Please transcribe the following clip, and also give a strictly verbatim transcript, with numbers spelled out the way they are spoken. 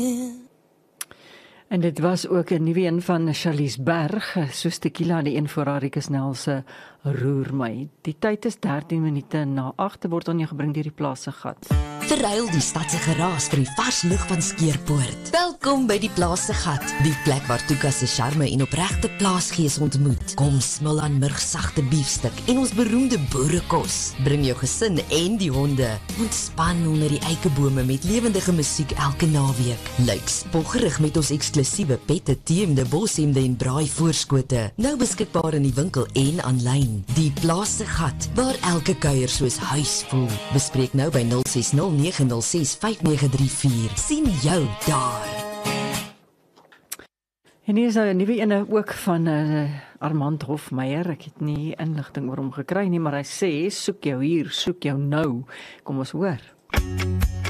En dit was ook 'n nuwe een van Charlies Berg, soos Tequila, die een voor Rikus Nel se Roer My. Die tyd is dertien minute na agt, word aan jou gebring deur die Plaas se Gat. Verruil die stad se geraas vir die vars lug van Skeerpoort. Welkom by die Plaas se Gat, die plek waar Tuka se charme en opregte plaasgees ontmoet. Kom smil aan murgsagte biefstuk en ons beroemde boerekos. Bring jou gesin en die honde. Ontspan onder die eikebome met lewendige musiek elke naweek. Lyk spoggerig met ons eksklusiewe pette, teemde, boshemde en braai voorskote. Nou beskikbaar in die winkel en aanlyn. Die Plaas se Gat, waar elke kuier soos huis voel. Bespreek nou by nul ses nul nege nul ses vyf nege drie vier. Sien jou daar. En hier is nou 'n nuwe ene ook van uh, Armand Hofmeyer. Ek het nie inligting oor hom gekry nie, maar hy sê, soek jou hier, soek jou nou. Kom ons hoor.